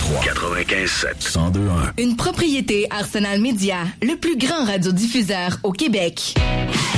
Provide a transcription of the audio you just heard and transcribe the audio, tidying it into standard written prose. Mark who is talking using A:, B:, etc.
A: 95.7. 102.1.
B: Une propriété Arsenal Média, le plus grand radiodiffuseur au Québec.